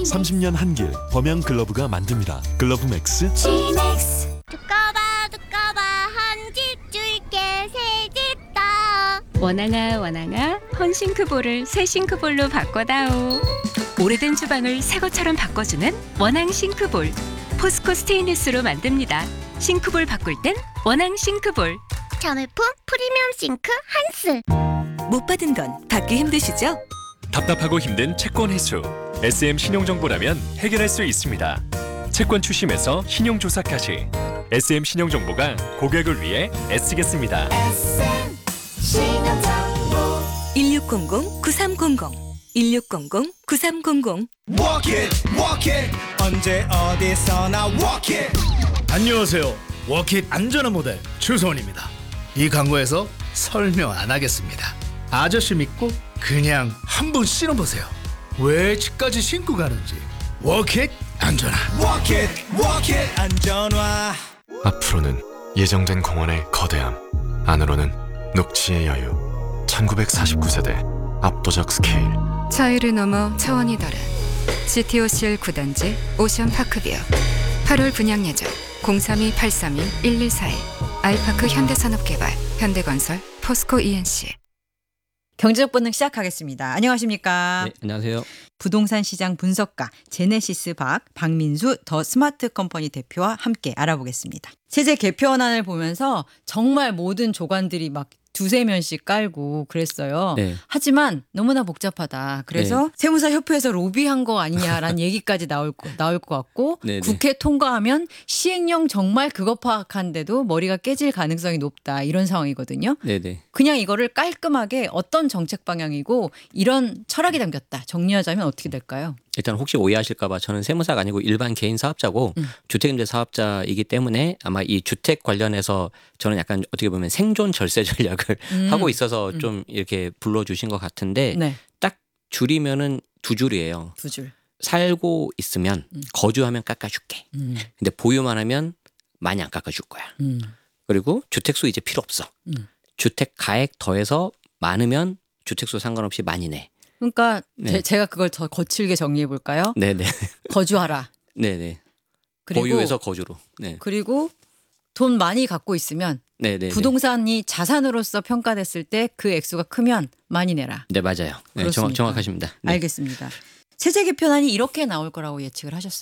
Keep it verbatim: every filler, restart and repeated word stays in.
삼십 년 한길 범양 글러브가 만듭니다. 글러브 맥스 지넥스. 두꺼봐 두꺼봐 한 집 줄게 새 집 다. 원앙아 원앙아 헌싱크볼을 새 싱크볼로 바꿔다오. 오래된 주방을 새 것처럼 바꿔주는 원앙 싱크볼. 포스코 스테인리스로 만듭니다. 싱크볼 바꿀 땐 원앙 싱크볼. 자매품 프리미엄 싱크 한스. 못 받은 건 받기 힘드시죠? 답답하고 힘든 채권 회수. 에스엠 신용정보라면 해결할 수 있습니다. 채권 추심에서 신용조사까지 에스엠 신용정보가 고객을 위해 애쓰겠습니다. 일육공공 구삼공공 일육공공 구삼공공 Walk it, walk it. 언제 어디서나 walk it. 안녕하세요. 워킷 안전한 모델 주소원입니다. 이 광고에서 설명 안 하겠습니다. 아저씨 믿고 그냥 한번 신어보세요. 왜 집까지 신고 가는지. 워킷 안전한. Walk it, walk it. 안전화. 앞으로는 예정된 공원의 거대함, 안으로는 녹지의 여유. 천구백사십구 세대 압도적 스케일. 차이를 넘어 차원이 다른 지티오씨엘 구 단지 오션파크뷰. 팔월 분양 예정 공삼이 팔삼이 일일사일. 아이파크 현대산업개발 현대건설 포스코 이엔씨. 경제적 본능 시작하겠습니다. 안녕하십니까? 네, 안녕하세요. 부동산 시장 분석가 제네시스 박 박민수 더 스마트 컴퍼니 대표와 함께 알아보겠습니다. 세제 개편안을 보면서 정말 모든 조관들이 막 두세 면씩 깔고 그랬어요. 네. 하지만 너무나 복잡하다. 그래서 네. 세무사 협회에서 로비한 거 아니냐라는 얘기까지 나올 거, 나올 것 같고 네, 네. 국회 통과하면 시행령 정말 그거 파악하는데도 머리가 깨질 가능성이 높다. 이런 상황이거든요. 네네. 그냥 이거를 깔끔하게 어떤 정책 방향이고 이런 철학이 담겼다. 정리하자면 어떻게 될까요? 일단 혹시 오해하실까 봐 저는 세무사가 아니고 일반 개인 사업자고 음. 주택임대 사업자이기 때문에 아마 이 주택 관련해서 저는 약간 어떻게 보면 생존 절세 전략을 음. 하고 있어서 음. 좀 이렇게 불러주신 것 같은데 네. 딱 줄이면은 두 줄이에요. 두 줄. 살고 있으면 음. 거주하면 깎아줄게. 음. 근데 보유만 하면 많이 안 깎아줄 거야. 음. 그리고 주택수 이제 필요 없어. 음. 주택 가액 더해서 많으면 주택수 상관없이 많이 내. 그러니까 네. 제, 제가 그걸 더 거칠게 정리해 볼까요? 네네. 거주하라. 네네. 그리고 보유해서 거주로. 네. 그리고 돈 많이 갖고 있으면 네네. 부동산이 자산으로서 평가됐을 때 그 액수가 크면 많이 내라. 네 맞아요. 네, 그렇습니까? 정확, 정확하십니다. 네. 알겠습니다. 세제 개편안이 이렇게 나올 거라고 예측을 하셨어요?